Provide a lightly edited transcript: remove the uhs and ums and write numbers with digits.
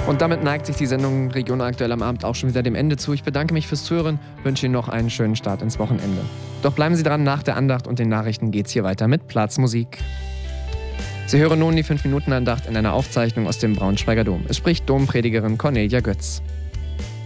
Und damit neigt sich die Sendung Region Aktuell am Abend auch schon wieder dem Ende zu. Ich bedanke mich fürs Zuhören, wünsche Ihnen noch einen schönen Start ins Wochenende. Doch bleiben Sie dran, nach der Andacht und den Nachrichten geht's hier weiter mit Platzmusik. Sie hören nun die 5-Minuten-Andacht in einer Aufzeichnung aus dem Braunschweiger Dom. Es spricht Dompredigerin Cornelia Götz.